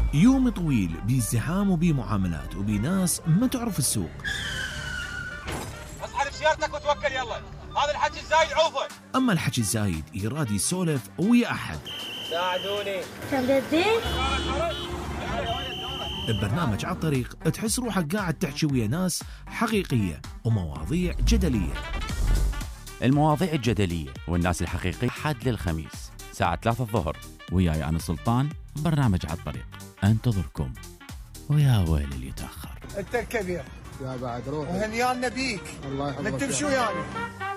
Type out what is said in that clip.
يوم طويل بازدحام وبمعاملات وبناس ما تعرف السوق. اصحى بسيارتك وتوكل يلا، هذا الحكي الزايد عوفه. اما الحكي الزايد يراد يسولف ويا احد. ساعدوني. تبدين؟ ببرنامج على الطريق تحس روحك قاعد تحكي ويا ناس حقيقية ومواضيع جدلية. المواضيع الجدلية والناس الحقيقية حد للخميس الساعة 3 الظهر، وياي أنا سلطان. برنامج على الطريق انتظركم، ويا ويل اللي يتأخر. انت الكبير يا بعد روح وهنيان نبيك. الله يحفظك. ما تمشوا يعني.